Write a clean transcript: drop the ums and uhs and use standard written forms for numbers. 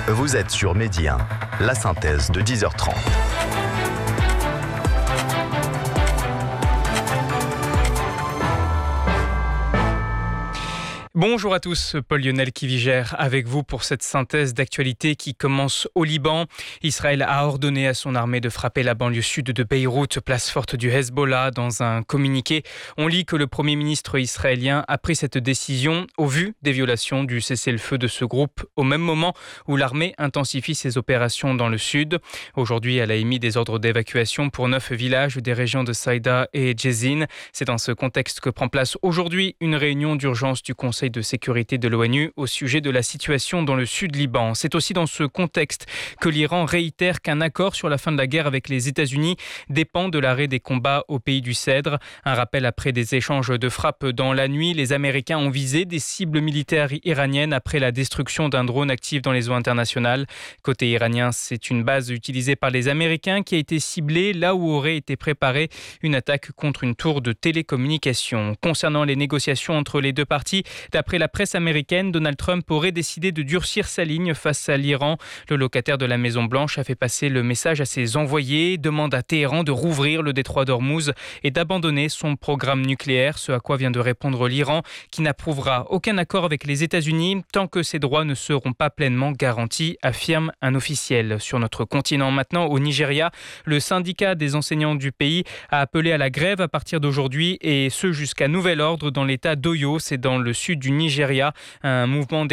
Vous êtes sur Midi 1, la synthèse de 10h30. Bonjour à tous, Paul-Lionel Kivigère avec vous pour cette synthèse d'actualité qui commence au Liban. Israël a ordonné à son armée de frapper la banlieue sud de Beyrouth, place forte du Hezbollah. Dans un communiqué, on lit que le Premier ministre israélien a pris cette décision au vu des violations du cessez-le-feu de ce groupe, au même moment où l'armée intensifie ses opérations dans le sud. Aujourd'hui, elle a émis des ordres d'évacuation pour 9 villages des régions de Saïda et Jezin. C'est dans ce contexte que prend place aujourd'hui une réunion d'urgence du Conseil de sécurité de l'ONU au sujet de la situation dans le sud Liban. C'est aussi dans ce contexte que l'Iran réitère qu'un accord sur la fin de la guerre avec les États-Unis dépend de l'arrêt des combats au pays du Cèdre. Un rappel après des échanges de frappes dans la nuit. Les Américains ont visé des cibles militaires iraniennes après la destruction d'un drone actif dans les eaux internationales. Côté iranien, c'est une base utilisée par les Américains qui a été ciblée là où aurait été préparée une attaque contre une tour de télécommunication. Concernant les négociations entre les deux parties, d'après la presse américaine, Donald Trump aurait décidé de durcir sa ligne face à l'Iran. Le locataire de la Maison-Blanche a fait passer le message à ses envoyés, demande à Téhéran de rouvrir le détroit d'Ormuz et d'abandonner son programme nucléaire, ce à quoi vient de répondre l'Iran, qui n'approuvera aucun accord avec les États-Unis tant que ses droits ne seront pas pleinement garantis, affirme un officiel. Sur notre continent maintenant, au Nigeria, le syndicat des enseignants du pays a appelé à la grève à partir d'aujourd'hui et ce jusqu'à nouvel ordre dans l'état d'Oyo, c'est dans le sud du Nigeria, un mouvement